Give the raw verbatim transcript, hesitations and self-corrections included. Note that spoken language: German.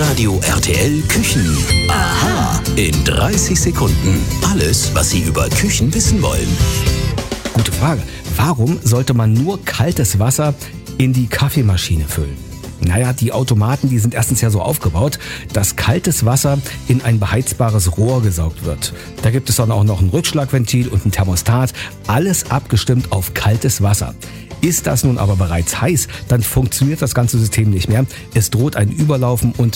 Domradio R T L Küchen. Aha! In dreißig Sekunden. Alles, was Sie über Küchen wissen wollen. Gute Frage. Warum sollte man nur kaltes Wasser in die Kaffeemaschine füllen? Naja, die Automaten, die sind erstens ja so aufgebaut, dass kaltes Wasser in ein beheizbares Rohr gesaugt wird. Da gibt es dann auch noch ein Rückschlagventil und ein Thermostat. Alles abgestimmt auf kaltes Wasser. Ist das nun aber bereits heiß, dann funktioniert das ganze System nicht mehr. Es droht ein Überlaufen und